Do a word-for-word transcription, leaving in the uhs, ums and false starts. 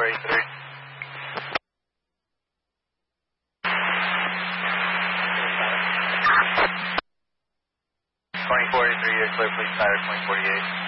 eighty-three. twenty forty-three, you're clear, please, Tyler twenty forty-eight.